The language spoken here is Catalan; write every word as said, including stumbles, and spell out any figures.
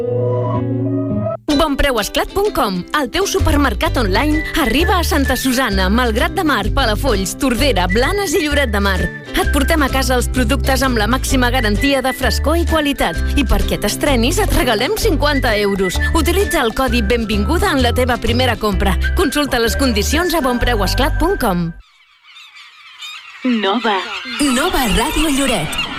Bonpreuesclat punt com, el teu supermercat online, arriba a Santa Susanna, Malgrat de Mar, Palafolls, Tordera, Blanes i Lloret de Mar. Et portem a casa els productes amb la màxima garantia de frescor i qualitat. I perquè t'estrenis et regalem cinquanta euros. Utilitza el codi Benvinguda en la teva primera compra. Consulta les condicions a bonpreuesclat punt com. Nova. Nova Ràdio Lloret.